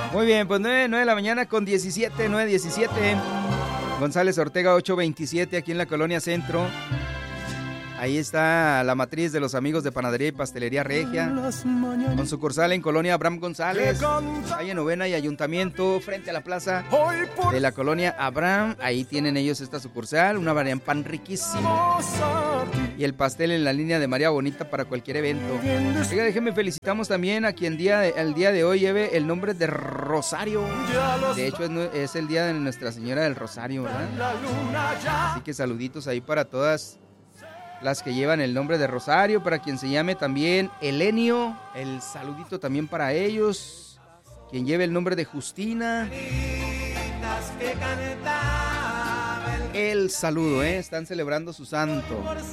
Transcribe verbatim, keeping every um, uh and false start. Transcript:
Muy bien, pues nueve, nueve de la mañana con diecisiete, nueve diecisiete. González Ortega ocho veintisiete, aquí en la Colonia Centro. Ahí está la matriz de los amigos de Panadería y Pastelería Regia, con sucursal en Colonia Abraham González, calle Novena y Ayuntamiento, frente a la plaza de la Colonia Abraham. Ahí tienen ellos esta sucursal, una variedad pan riquísimo. Y el pastel en la línea de María Bonita para cualquier evento. Oiga, déjenme felicitamos también a quien día de, el día de hoy lleve el nombre de Rosario. De hecho, es, es el día de Nuestra Señora del Rosario, ¿verdad? Así que saluditos ahí para todas las que llevan el nombre de Rosario, para quien se llame también Elenio, el saludito también para ellos. Quien lleve el nombre de Justina, el saludo, ¿eh? Están celebrando su santo.